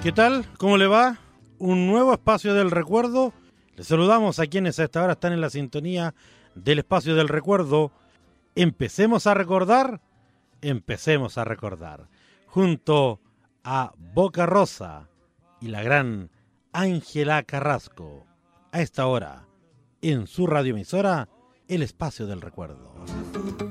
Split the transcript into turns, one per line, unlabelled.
¿Qué tal? ¿Cómo le va? Un nuevo espacio del recuerdo. Les saludamos a quienes a esta hora están en la sintonía del espacio del recuerdo. Empecemos a recordar, junto a Boca Rosa y la gran Ángela Carrasco. A esta hora, en su radioemisora, el espacio del recuerdo.